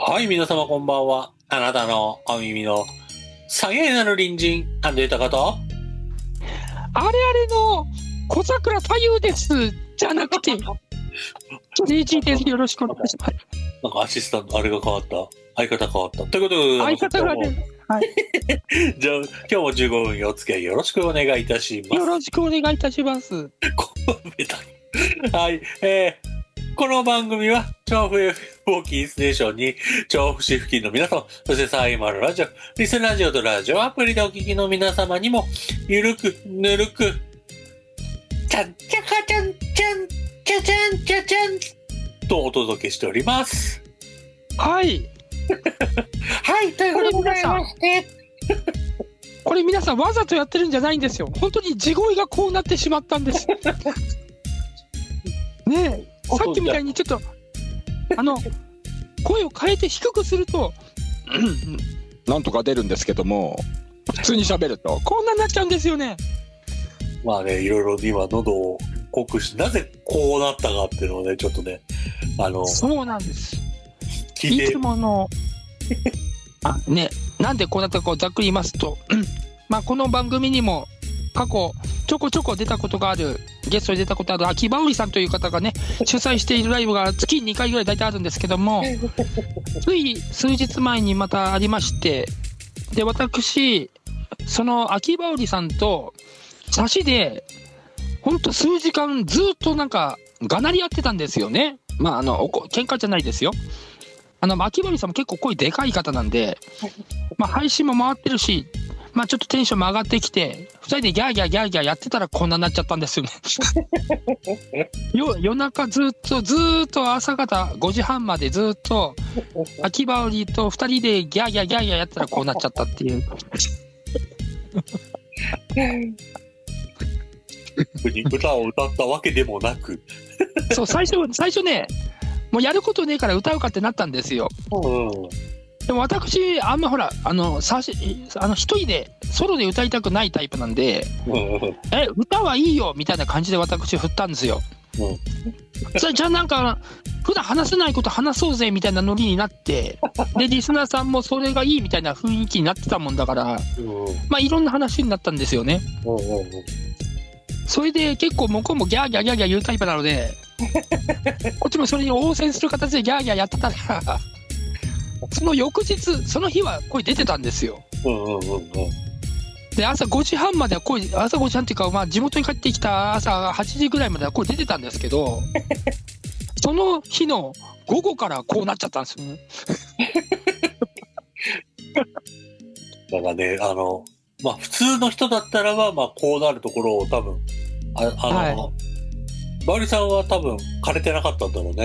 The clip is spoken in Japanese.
はい、皆様こんばんは。あなたのお耳のさげなる隣人、安藤豊と、 あれあれの小桜太夫ですじゃなくて、JG です。よろしくお願いします。 なんかアシスタント、あれが変わった。相方変わった。ということで、 相方がね、はい、 じゃあ、今日も15分お付き合いよろしくお願いいたします。 よろしくお願いいたします。 はい、この番組は、調布 FM をキーステーションに、調布市付近の皆様、そしてサイマルラジオ、リスラジオとラジオアプリでお聞きの皆様にも、ゆるく、ぬるく、ちゃんちゃかちゃんちゃん、ちゃちゃんちゃちゃん、とお届けしております。 はい。 はい、ということでございまして。 これ皆さんわざとやってるんじゃないんですよ。本当に地声がこうなってしまったんです。ねえ、さっきみたいにちょっと声を変えて低くするとなんとか出るんですけども、普通に喋るとこんなになっちゃうんですよね。 まあね、いろいろ今喉を濃くし、なぜこうなったかっていうのをね、ちょっとね、 そうなんです。 聞いていつものね、なんでこうなったかをざっくり言いますと、まあこの番組にも過去ちょこちょこ出たことがある、ゲストに出たことある秋葉織さんという方がね、主催しているライブが月2回ぐらい大体あるんですけども、つい数日前にまたありまして、で私その秋葉織さんと差しでほんと数時間ずっとなんかがなり合ってたんですよね。まあ喧嘩じゃないですよ。秋葉織さんも結構声でかい方なんで、まあ配信も回ってるし、まあちょっとテンションも上がってきて、2人でギャーギャーギャーギャーやってたらこんなになっちゃったんですよね。夜中ずっと朝方5時半までずっと秋葉織と2人でギャーギャーギャーギャーやったらこうなっちゃったっていう。 歌を歌ったわけでもなくそう、最初ね、もうやることねえから歌うかってなったんですよ。でも私あんまほら一人でソロで歌いたくないタイプなんで、歌はいいよみたいな感じで私振ったんですよ。じゃあなんか普段話せないこと話そうぜみたいなノリになって、でリスナーさんもそれがいいみたいな雰囲気になってたもんだから、まあいろんな話になったんですよね。それで結構向こうもギャーギャーギャーギャー言うタイプなので、こっちもそれに応戦する形でギャーギャーやってたらその翌日、その日は声出てたんですよ。で朝5時半までは朝5時半っていうか、まあ地元に帰ってきた朝8時ぐらいまでは声出てたんですけど、その日の午後からこうなっちゃったんですよね。 だからね、まあ普通の人だったらば、まあこうなるところを多分、バウリさんは多分枯れてなかったんだろうね。